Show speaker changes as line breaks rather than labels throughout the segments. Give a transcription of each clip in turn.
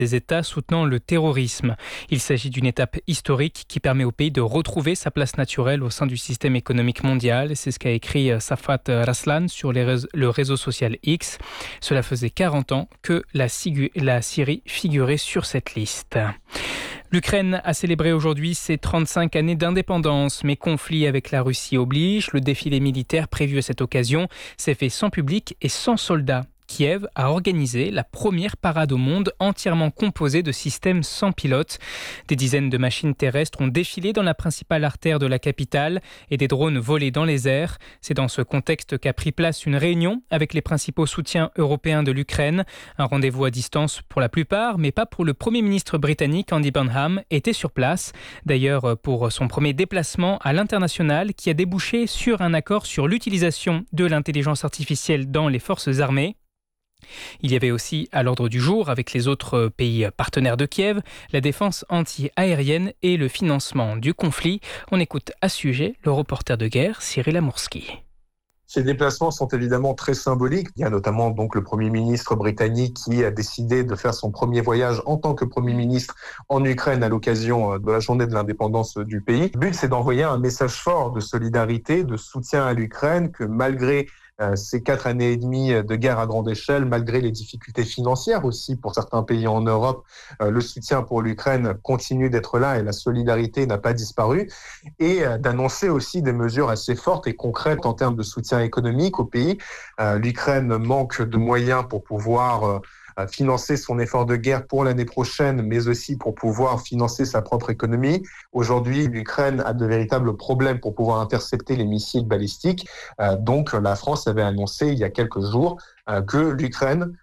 des États soutenant le terrorisme. Il s'agit d'une étape historique qui permet au pays de retrouver sa place naturelle au sein du système économique mondial. C'est ce qu'a écrit Safat Raslan sur le réseau social X. Cela faisait 40 ans que la Syrie figurait sur cette liste. L'Ukraine a célébré aujourd'hui ses 35 années d'indépendance, mais conflit avec la Russie oblige. Le défilé militaire prévu à cette occasion s'est fait sans public et sans soldats. Kiev a organisé la première parade au monde entièrement composée de systèmes sans pilote. Des dizaines de machines terrestres ont défilé dans la principale artère de la capitale et des drones volés dans les airs. C'est dans ce contexte qu'a pris place une réunion avec les principaux soutiens européens de l'Ukraine. Un rendez-vous à distance pour la plupart, mais pas pour le Premier ministre britannique Andy Burnham, était sur place. D'ailleurs, pour son premier déplacement à l'international qui a débouché sur un accord sur l'utilisation de l'intelligence artificielle dans les forces armées. Il y avait aussi à l'ordre du jour, avec les autres pays partenaires de Kiev, la défense anti-aérienne et le financement du conflit. On écoute à ce sujet le reporter de guerre Cyril Amourski.
Ces déplacements sont évidemment très symboliques. Il y a notamment donc le Premier ministre britannique qui a décidé de faire son premier voyage en tant que Premier ministre en Ukraine à l'occasion de la journée de l'indépendance du pays. Le but, c'est d'envoyer un message fort de solidarité, de soutien à l'Ukraine, que malgré ces 4 années et demie de guerre à grande échelle, malgré les difficultés financières aussi pour certains pays en Europe, le soutien pour l'Ukraine continue d'être là et la solidarité n'a pas disparu. Et d'annoncer aussi des mesures assez fortes et concrètes en termes de soutien économique au pays. L'Ukraine manque de moyens pour pouvoir financer son effort de guerre pour l'année prochaine, mais aussi pour pouvoir financer sa propre économie. Aujourd'hui, l'Ukraine a de véritables problèmes pour pouvoir intercepter les missiles balistiques. Donc, la France avait annoncé il y a quelques jours que l'Ukraine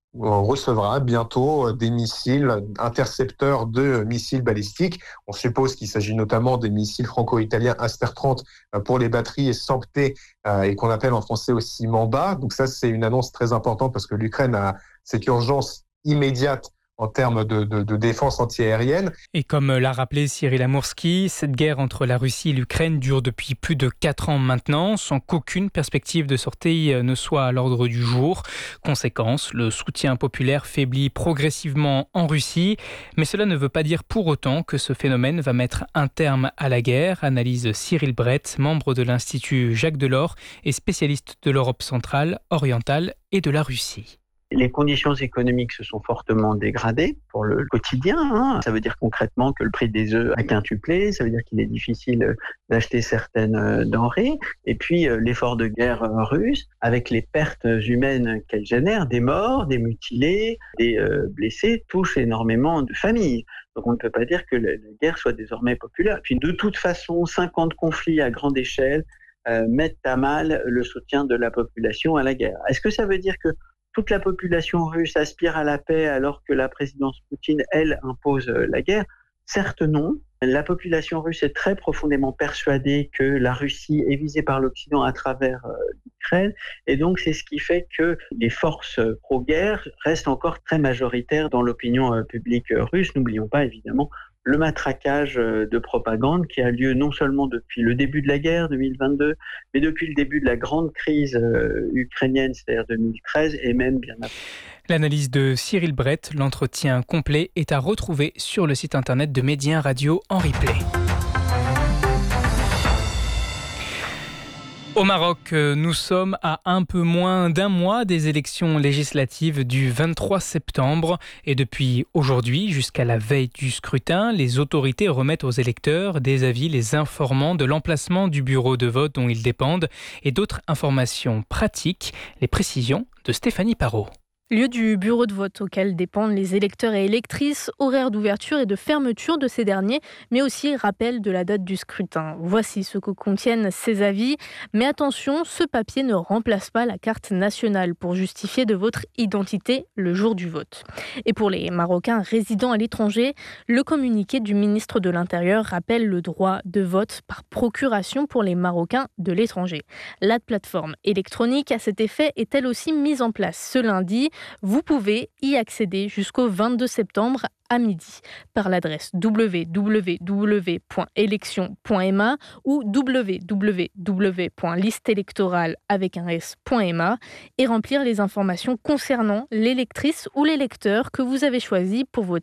recevra bientôt des missiles intercepteurs de missiles balistiques. On suppose qu'il s'agit notamment des missiles franco-italiens Aster 30 pour les batteries et SAMP-T et qu'on appelle en français aussi Mamba. Donc ça, c'est une annonce très importante parce que l'Ukraine a cette urgence immédiate en termes de défense antiaérienne.
Et comme l'a rappelé Cyril Amourski, cette guerre entre la Russie et l'Ukraine dure depuis plus de 4 ans maintenant, sans qu'aucune perspective de sortie ne soit à l'ordre du jour. Conséquence, le soutien populaire faiblit progressivement en Russie, mais cela ne veut pas dire pour autant que ce phénomène va mettre un terme à la guerre, analyse Cyril Brett, membre de l'Institut Jacques Delors et spécialiste de l'Europe centrale, orientale et de la Russie.
Les conditions économiques se sont fortement dégradées pour le quotidien. Ça veut dire concrètement que le prix des œufs a quintuplé, ça veut dire qu'il est difficile d'acheter certaines denrées. Et puis l'effort de guerre russe, avec les pertes humaines qu'elle génère, des morts, des mutilés, des blessés, touche énormément de familles. Donc on ne peut pas dire que la guerre soit désormais populaire. Puis de toute façon, 50 conflits à grande échelle mettent à mal le soutien de la population à la guerre. Est-ce que ça veut dire que toute la population russe aspire à la paix alors que la présidence Poutine, elle, impose la guerre? Certes non. La population russe est très profondément persuadée que la Russie est visée par l'Occident à travers l'Ukraine. Et donc, c'est ce qui fait que les forces pro-guerre restent encore très majoritaires dans l'opinion publique russe. N'oublions pas, évidemment, le matraquage de propagande qui a lieu non seulement depuis le début de la guerre 2022, mais depuis le début de la grande crise ukrainienne, c'est-à-dire 2013, et même bien après.
L'analyse de Cyril Brett, l'entretien complet est à retrouver sur le site internet de Médien Radio en replay. Au Maroc, nous sommes à un peu moins d'un mois des élections législatives du 23 septembre et depuis aujourd'hui jusqu'à la veille du scrutin, les autorités remettent aux électeurs des avis les informant de l'emplacement du bureau de vote dont ils dépendent et d'autres informations pratiques, les précisions de Stéphanie Parot.
Lieu du bureau de vote auquel dépendent les électeurs et électrices, horaires d'ouverture et de fermeture de ces derniers, mais aussi rappel de la date du scrutin. Voici ce que contiennent ces avis. Mais attention, ce papier ne remplace pas la carte nationale pour justifier de votre identité le jour du vote. Et pour les Marocains résidant à l'étranger, le communiqué du ministre de l'Intérieur rappelle le droit de vote par procuration pour les Marocains de l'étranger. La plateforme électronique à cet effet est elle aussi mise en place ce lundi. Vous pouvez y accéder jusqu'au 22 septembre à midi par l'adresse www.election.ma ou www.listeélectorale.ma et remplir les informations concernant l'électrice ou l'électeur que vous avez choisi pour voter